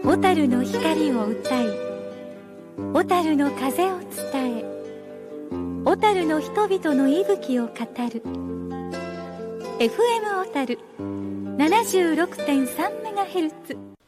小樽の光を歌い、小樽の風を伝え、小樽の人々の息吹を語る FM 小樽 76.3MHz